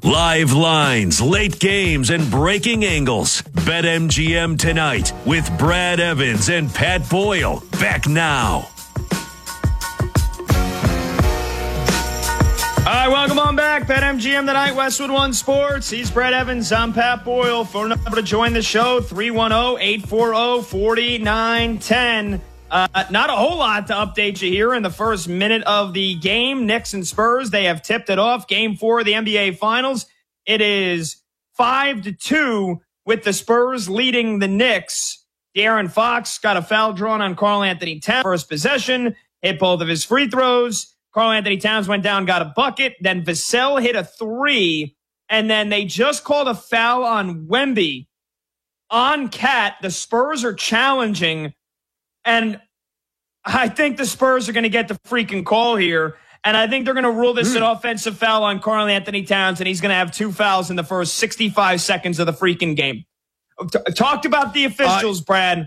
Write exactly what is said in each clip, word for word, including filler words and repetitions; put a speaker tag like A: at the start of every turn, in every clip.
A: Live lines, late games, and breaking angles. BetMGM tonight with Brad Evans and Pat Boyle. Back now.
B: All right, welcome on back. BetMGM tonight, Westwood One Sports. He's Brad Evans. I'm Pat Boyle. Phone number to join the show, three one zero, eight four zero, four nine one zero. Uh, not a whole lot to update you here in the first minute of the game. Knicks and Spurs, they have tipped it off. Game four of the N B A Finals. It is five to two with the Spurs leading the Knicks. De'Aaron Fox got a foul drawn on Karl Anthony Towns. First possession, hit both of his free throws. Karl Anthony Towns went down, got a bucket. Then Vassell hit a three. And then they just called a foul on Wemby. On Cat, the Spurs are challenging. And I think the Spurs are going to get the freaking call here. And I think they're going to rule this mm. an offensive foul on Karl Anthony Towns. And he's going to have two fouls in the first sixty-five seconds of the freaking game. T- talked about the officials, uh, Brad.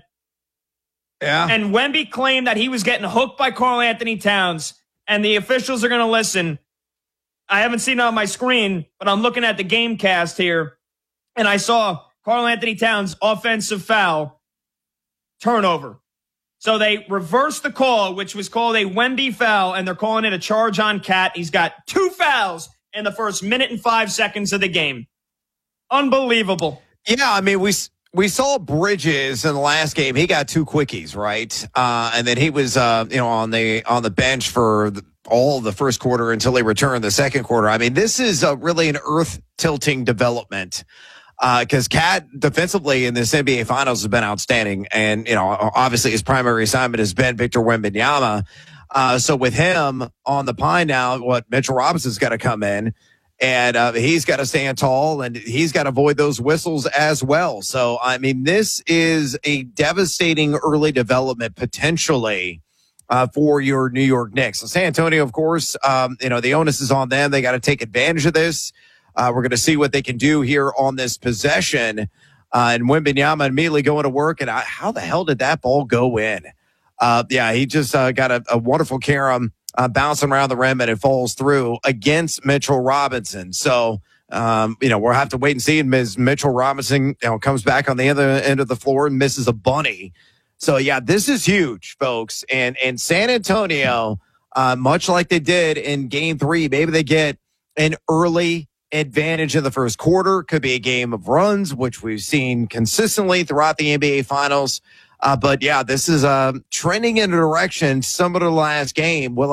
C: Yeah.
B: And Wemby claimed that he was getting hooked by Karl Anthony Towns. And the officials are going to listen. I haven't seen it on my screen, but I'm looking at the game cast here. And I saw Karl Anthony Towns offensive foul turnover. So they reversed the call, which was called a Wemby foul, and they're calling it a charge on Cat. He's got two fouls in the first minute and five seconds of the game. Unbelievable.
C: Yeah, I mean, we we saw Bridges in the last game. He got two quickies, right? Uh, and then he was, uh, you know, on the on the bench for the, all of the first quarter until he returned the second quarter. I mean, this is uh, really an earth-tilting development. Because uh, Cat defensively in this N B A Finals has been outstanding, and you know obviously his primary assignment has been Victor Wembanyama. Uh, so with him on the pine now, what Mitchell Robinson's got to come in, and uh, he's got to stand tall, and he's got to avoid those whistles as well. So I mean, this is a devastating early development potentially uh, for your New York Knicks. So San Antonio, of course, um, you know the onus is on them. They got to take advantage of this. Uh, we're going to see what they can do here on this possession. Uh, and Wembanyama immediately going to work. And I, how the hell did that ball go in? Uh, yeah, he just uh, got a, a wonderful carom uh, bouncing around the rim, and it falls through against Mitchell Robinson. So, um, you know, we'll have to wait and see. And Miz Mitchell Robinson, you know, comes back on the other end of the floor and misses a bunny. So, yeah, this is huge, folks. And, and San Antonio, uh, much like they did in game three, maybe they get an early advantage in the first quarter. Could be a game of runs, which we've seen consistently throughout the N B A Finals. Uh, but, yeah, this is uh, trending in a direction similar to the last game. Will